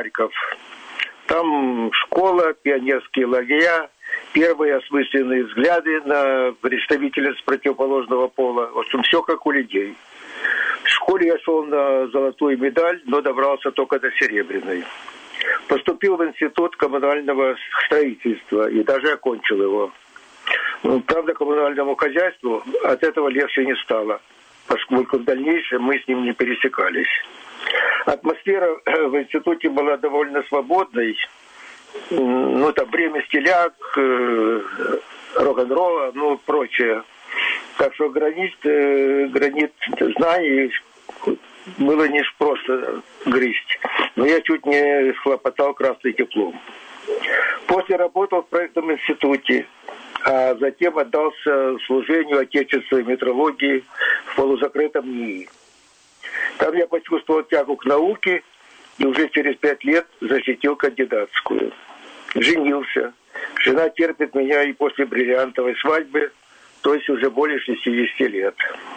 Харьков. Там школа, пионерские лагеря, первые осмысленные взгляды на представительниц противоположного пола. В общем, все как у людей. В школе я шел на золотую медаль, но добрался только до серебряной. Поступил в институт коммунального строительства и даже окончил его. Правда, коммунальному хозяйству от этого легче не стало, поскольку в дальнейшем мы с ним не пересекались. Атмосфера в институте была довольно свободной. Там время стиляк, рок-н-ролла, прочее. Так что гранит знаний было не просто грызть. Но я чуть не схлопотал красный диплом. После работал в проектном институте, а затем отдался служению отечественной метрологии в полузакрытом НИИ. Там я почувствовал тягу к науке и уже через 5 лет защитил кандидатскую. Женился. Жена терпит меня и после бриллиантовой свадьбы, то есть уже более 60 лет.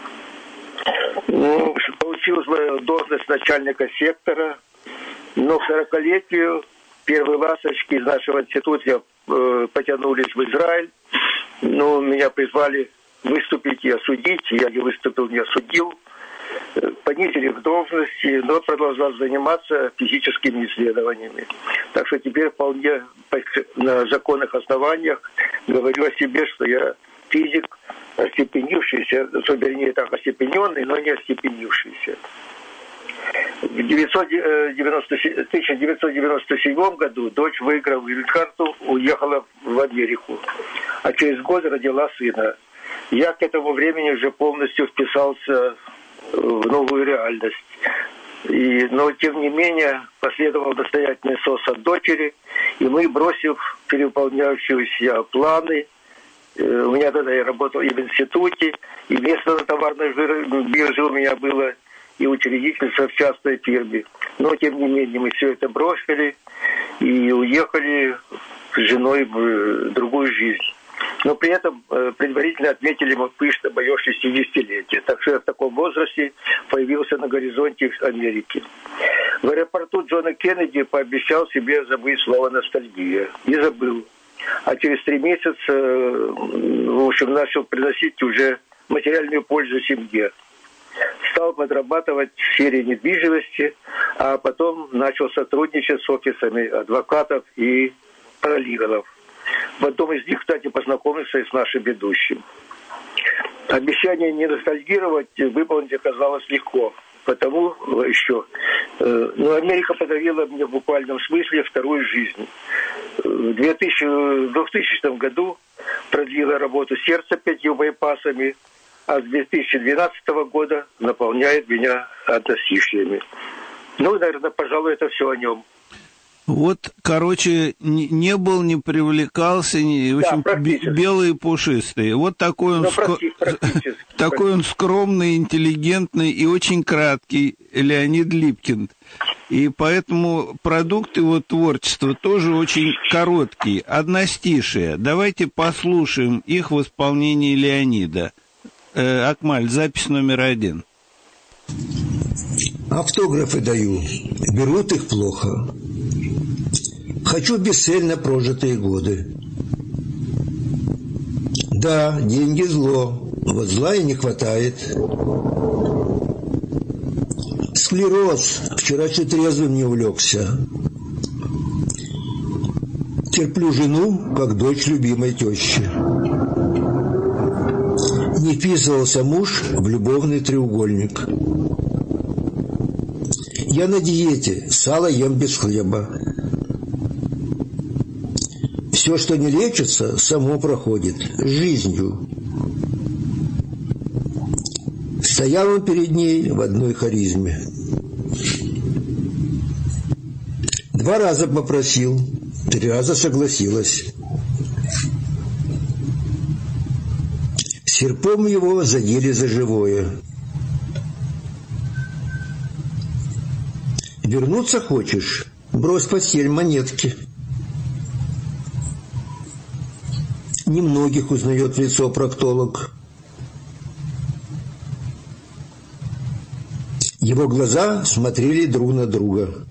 Получил свою должность начальника сектора, но к 40-летию первые ласточки из нашего института потянулись в Израиль. Меня призвали выступить и осудить. Я не выступил, не осудил. Понизили в должности, но продолжал заниматься физическими исследованиями. Так что теперь вполне на законных основаниях говорю о себе, что я физик, остепенившийся, остепененный, но не остепенившийся. В 1997 году дочь, выиграв грин-карту, уехала в Америку, а через год родила сына. Я к этому времени уже полностью вписался в новую реальность. Но, тем не менее, последовал настоятельный СОС от дочери, и мы, бросив перевыполняющиеся планы, у меня тогда я работал и в институте, и место на товарной бирже у меня было, и учредительство в частной фирме. Но, тем не менее, мы все это бросили и уехали с женой в другую жизнь. Но при этом предварительно отметили мы пышно мое 60-летие. Так что я в таком возрасте появился на горизонте Америки. В аэропорту Джона Кеннеди пообещал себе забыть слово «ностальгия». И забыл. А через 3 месяца, начал приносить уже материальную пользу семье. Стал подрабатывать в сфере недвижимости, а потом начал сотрудничать с офисами адвокатов и паралигалов. В одном из них, кстати, познакомился и с нашим ведущим. Обещание не ностальгировать выполнить оказалось легко. Потому еще. Америка подарила мне в буквальном смысле вторую жизнь. В 2000 году продлила работу сердца 5 байпасами, а с 2012 года наполняет меня односишьями. Наверное, пожалуй, это все о нем. Не был, не привлекался, в общем, белый и пушистый. Вот такой он, такой он скромный, интеллигентный и очень краткий Леонид Липкинд. И поэтому продукт его творчества тоже очень короткий, одностишие. Давайте послушаем их в исполнении Леонида. Акмаль, запись номер 1. Автографы даю, берут их плохо. Хочу бесцельно прожитые годы. Да, деньги зло, вот зла и не хватает. Склероз, вчера чуть трезвым не увлекся. Терплю жену, как дочь любимой тещи. Не вписывался муж в любовный треугольник. Я на диете, сало ем без хлеба. Все, что не лечится, само проходит жизнью. Стоял он перед ней в одной харизме. 2 раза попросил, 3 раза согласилась. Серпом его задели за живое. Вернуться хочешь? Брось в постель монетки. Немногих узнает в лицо проктолог. Его глаза смотрели друг на друга.